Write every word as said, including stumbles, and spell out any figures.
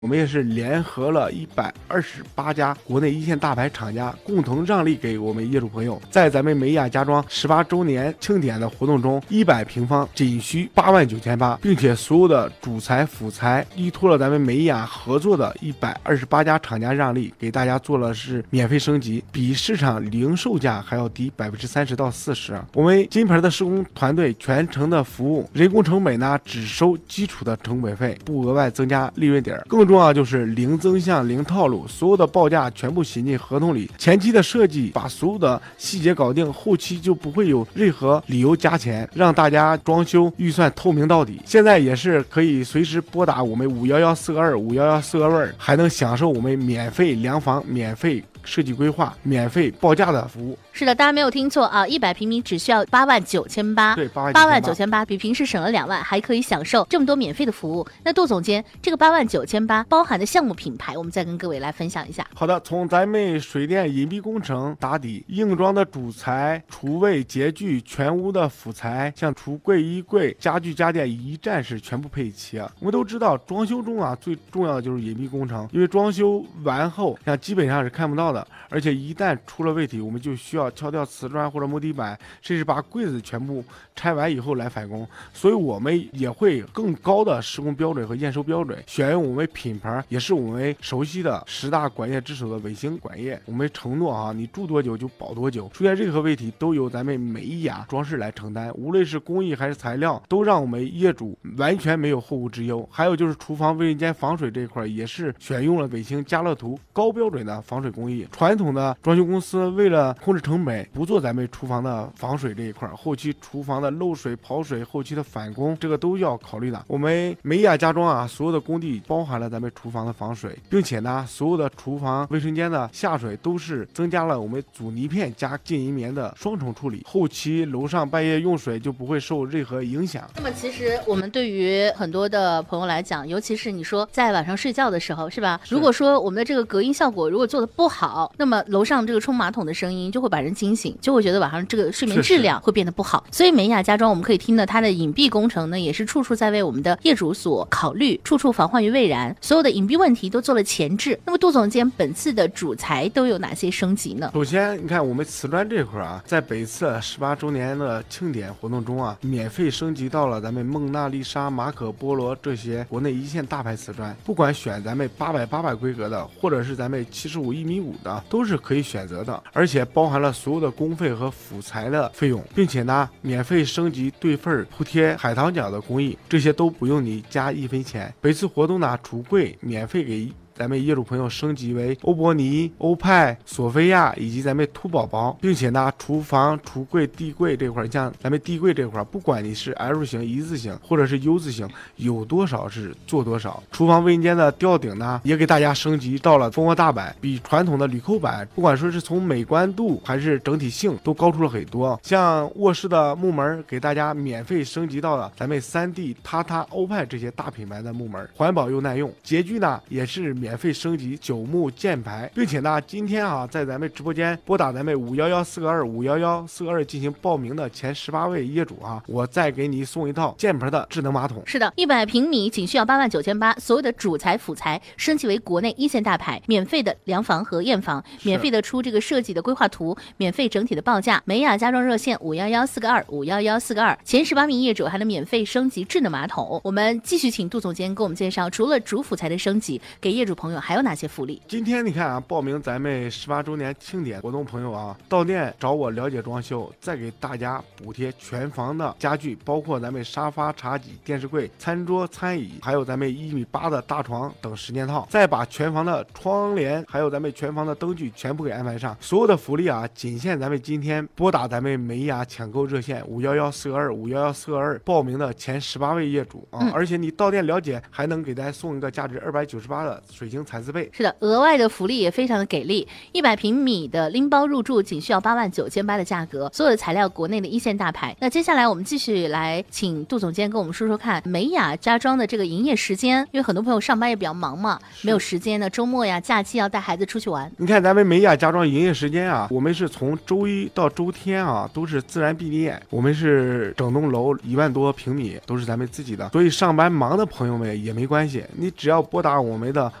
我们也是联合了一百二十八家国内一线大牌厂家，共同让利给我们业主朋友，在咱们美雅家装十八周年庆典的活动中，一百平方仅需八万九千八，并且所有的主材辅材依托了咱们美雅合作的一百二十八家厂家让利，给大家做了是免费升级，比市场零售价还要低百分之三十到四十。我们金牌的施工团队全程的服务，人工成本呢只收基础的成本费，不额外增加利润点，更重要就是零增项零套路，所有的报价全部写进合同里，前期的设计把所有的细节搞定，后期就不会有任何理由加钱，让大家装修预算透明到底。现在也是可以随时拨打我们五一一四个二五一一四个二，还能享受我们免费量房、免费设计规划、免费报价的服务。 是的，大家没有听错啊，一百平米只需要八万九千八， 对，八万九千八，比平时省了两万，还可以享受这么多免费的服务。那杜总监，这个八万九千八包含的项目品牌，我们再跟各位来分享一下。 好的，从咱们水电隐蔽工程打底，硬装的主材、厨卫、洁具、全屋的辅材，像橱柜、衣柜、家具家电一站式全部配齐。我们都知道，装修中啊最重要的就是隐蔽工程，因为装修完后，像基本上是看不到的，而且一旦出了问题，我们就需要敲掉瓷砖或者木地板，甚至把柜子全部拆完以后来返工。所以我们也会更高的施工标准和验收标准，选用我们品牌也是我们熟悉的十大管业之首的伟星管业。我们承诺啊，你住多久就保多久，出现任何问题都由咱们美雅装饰来承担，无论是工艺还是材料，都让我们业主完全没有后顾之忧。还有就是厨房卫生间防水这一块，也是选用了伟星家乐图高标准的防水工艺。传统的装修公司为了控制成本，不做咱们厨房的防水这一块，后期厨房的漏水、跑水，后期的返工，这个都要考虑的。我们美雅家装啊，所有的工地包含了咱们厨房的防水，并且呢，所有的厨房卫生间的下水都是增加了我们阻尼片加净银棉的双重处理，后期楼上半夜用水就不会受任何影响。 那么其实我们对于很多的朋友来讲，尤其是你说在晚上睡觉的时候，是吧？是，如果说我们的这个隔音效果如果做的不好，那么楼上这个冲马桶的声音就会把人惊醒，就会觉得晚上这个睡眠质量会变得不好。所以美雅家装我们可以听到它的隐蔽工程呢，也是处处在为我们的业主所考虑，处处防患于未然，所有的隐蔽问题都做了前置。那么杜总监，本次的主材都有哪些升级呢？ 首先你看我们瓷砖这块啊，在本次十八周年的庆典活动中啊，免费升级到了咱们蒙娜丽莎、马可波罗这些国内一线大牌瓷砖，不管选咱们八百八百规格的，或者是咱们七十五一米五的，都是可以选择的，而且包含了所有的工费和辅材的费用，并且呢免费升级对缝铺贴海棠角的工艺，这些都不用你加一分钱。本次活动呢，橱柜免费给咱们业主朋友升级为欧泊尼、欧派、索菲亚以及咱们兔宝宝，并且呢，厨房、橱柜、地柜这块，像咱们地柜这块，不管你是 L 型、一字型或者是 U 字型，有多少是做多少。厨房卫生间的吊顶呢，也给大家升级到了蜂窝大板，比传统的铝扣板，不管说是从美观度还是整体性，都高出了很多。像卧室的木门，给大家免费升级到了咱们三 D、榻榻、欧派这些大品牌的木门，环保又耐用。洁具呢，也是免费升级九木键盘，并且呢，今天啊，在咱们直播间拨打咱们五一一四个二五一一四个二进行报名的前十八位业主啊，我再给你送一套键盘的智能马桶。 是的，一百平米仅需要八万九千八，所有的主材辅材升级为国内一线大牌，免费的量房和验房，免费的出这个设计的规划图，免费整体的报价。美雅家装热线五一一四个二五一一四个二，前十八名业主还能免费升级智能马桶。我们继续请杜总监给我们介绍，除了主辅材的升级，给业主朋友还有哪些福利？ 今天你看啊，报名咱们十八周年庆典活动朋友啊，到店找我了解装修，再给大家补贴全房的家具，包括咱们沙发、茶几、电视柜、餐桌、餐椅，还有咱们一米八的大床等十件套，再把全房的窗帘还有咱们全房的灯具全部给安排上。所有的福利啊，仅限咱们今天拨打咱们美雅抢购热线五一一四个二五一一四个二报名的前十八位业主啊、嗯，而且你到店了解还能给大家送一个价值二百九十八的水晶蚕丝被。 是的，额外的福利也非常的给力，一百平米的拎包入住仅需要八万九千八的价格，所有的材料国内的一线大牌。那接下来我们继续来请杜总监跟我们说说看美雅家装的这个营业时间，因为很多朋友上班也比较忙嘛，没有时间呢，周末呀假期要带孩子出去玩。 你看咱们美雅家装营业时间啊，我们是从周一到周天啊都是自然闭店，我们是整栋楼一万多平米都是咱们自己的，所以上班忙的朋友们也没关系，你只要拨打我们的